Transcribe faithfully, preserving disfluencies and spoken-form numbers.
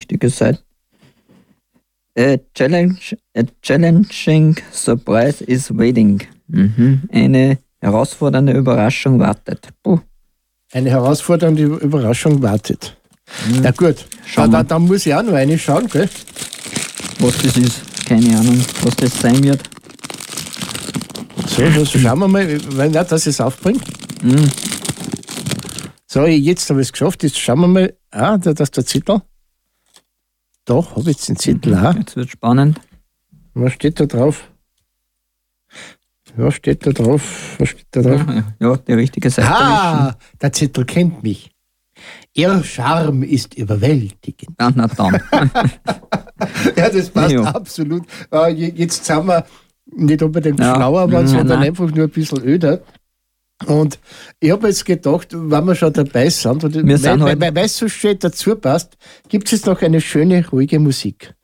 richtige Seite. A, challenge, a challenging surprise is waiting. Mhm. Eine herausfordernde Überraschung wartet. Puh. Eine herausfordernde Überraschung wartet. Mhm. Na gut, da, da, da muss ich auch noch eine schauen, gell? Was das ist, keine Ahnung, was das sein wird. So, also schauen wir mal, wenn er das jetzt aufbringt. Mhm. So, jetzt habe ich es geschafft. Jetzt schauen wir mal. Ah, da, das ist der Zettel. Doch, habe ich jetzt den Zettel auch. Jetzt wird spannend. Was steht da drauf? Was steht da drauf? Was steht da drauf? Ja, die richtige Seite. Ah, der Zettel kennt mich. Ihr Charme ist überwältigend. Ja, na dann. Ja, das passt Ja. absolut. Äh, jetzt sind wir nicht unbedingt Ja. schlauer, Nein, sondern nein. einfach nur ein bisschen öder. Und ich habe jetzt gedacht, wenn wir schon dabei sind, und Wir sind weil, halt- weil, weil es so schön dazu passt, gibt es jetzt noch eine schöne, ruhige Musik.